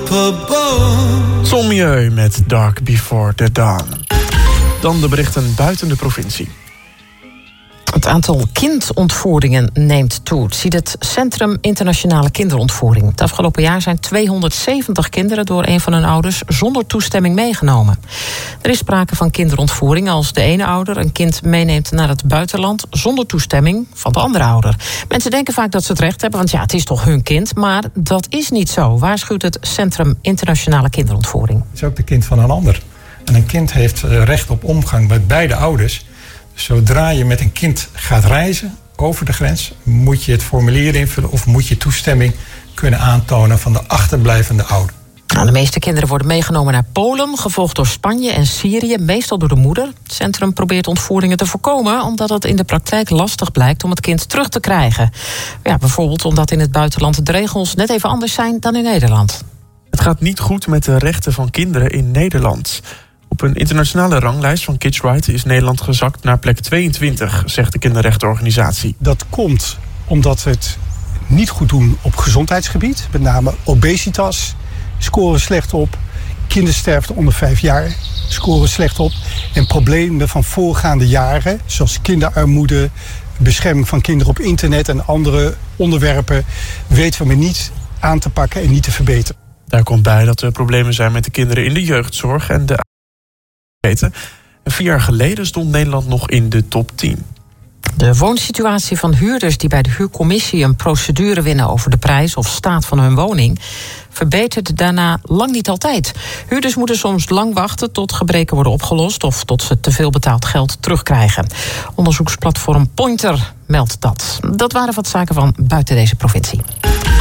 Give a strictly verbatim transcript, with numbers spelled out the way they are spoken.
up above. Sommieu met Dark Before the Dawn. Dan de berichten buiten de provincie. Het aantal kindontvoeringen neemt toe. Het ziet het Centrum Internationale Kinderontvoering. Het afgelopen jaar zijn tweehonderdzeventig kinderen door een van hun ouders zonder toestemming meegenomen. Er is sprake van kinderontvoering als de ene ouder een kind meeneemt naar het buitenland zonder toestemming van de andere ouder. Mensen denken vaak dat ze het recht hebben, want ja, het is toch hun kind. Maar dat is niet zo, waarschuwt het Centrum Internationale Kinderontvoering. Het is ook de kind van een ander. En een kind heeft recht op omgang met beide ouders. Zodra je met een kind gaat reizen over de grens, moet je het formulier invullen of moet je toestemming kunnen aantonen van de achterblijvende ouder. Nou, de meeste kinderen worden meegenomen naar Polen, gevolgd door Spanje en Syrië, meestal door de moeder. Het centrum probeert ontvoeringen te voorkomen, omdat het in de praktijk lastig blijkt om het kind terug te krijgen. Ja, bijvoorbeeld omdat in het buitenland de regels net even anders zijn dan in Nederland. Het gaat niet goed met de rechten van kinderen in Nederland. Op een internationale ranglijst van Kids Right is Nederland gezakt naar plek tweeëntwintig, zegt de kinderrechtenorganisatie. Dat komt omdat we het niet goed doen op gezondheidsgebied. Met name obesitas scoren slecht op. Kindersterfte onder vijf jaar scoren slecht op. En problemen van voorgaande jaren, zoals kinderarmoede, bescherming van kinderen op internet en andere onderwerpen, weten we maar niet aan te pakken en niet te verbeteren. Daar komt bij dat er problemen zijn met de kinderen in de jeugdzorg en de En vier jaar geleden stond Nederland nog in de top tien. De woonsituatie van huurders die bij de huurcommissie een procedure winnen over de prijs of staat van hun woning verbetert daarna lang niet altijd. Huurders moeten soms lang wachten tot gebreken worden opgelost of tot ze te veel betaald geld terugkrijgen. Onderzoeksplatform Pointer meldt dat. Dat waren wat zaken van buiten deze provincie.